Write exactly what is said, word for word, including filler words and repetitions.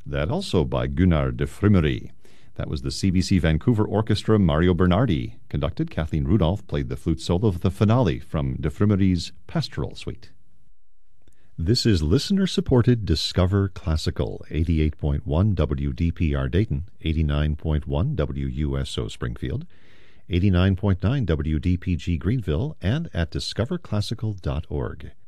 that also by Gunnar de Frimery. That was the C B C Vancouver Orchestra. Mario Bernardi conducted. Kathleen Rudolph played the flute solo of the finale from de Frimery's Pastoral Suite. This is listener-supported Discover Classical, eighty-eight point one W D P R Dayton, eighty-nine point one W U S O Springfield, eighty-nine point nine W D P G Greenville, and at discover classical dot org.